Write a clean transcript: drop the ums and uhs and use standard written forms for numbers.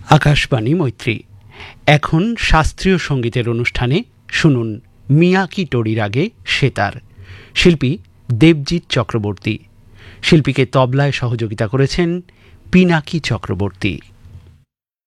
আকাশবাণী মৈত্রী। এখন শাস্ত্রীয় সঙ্গীতের অনুষ্ঠানে শুনুন মিয়াকি টোরি রাগে সেতার, শিল্পী দেবজিৎ চক্রবর্তী। শিল্পীকে তবলায় সহযোগিতা করেছেন পিনাকি চক্রবর্তী।